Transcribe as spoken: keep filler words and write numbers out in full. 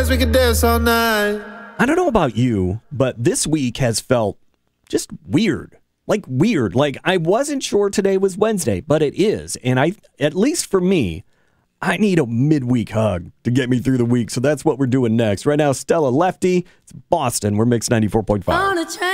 dance, we can dance all night. I don't know about you, but this week has felt just weird. Like weird. Like I wasn't sure today was Wednesday, but it is. And I, at least for me, I need a midweek hug to get me through the week. So that's what we're doing next. Right now, Stella Lefty. It's Boston. We're Mix ninety-four point five.